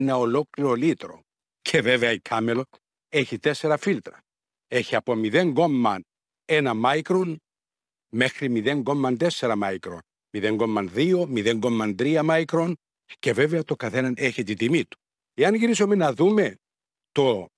ένα ολόκληρο λίτρο. Και βέβαια η Camelot έχει 4 φίλτρα. Έχει από 0,1 μάικρον μέχρι 0,4 μάικρον, 0,2, 0,3 μάικρον και βέβαια το καθένα έχει τη τιμή του. Εάν γυρίσουμε να δούμε το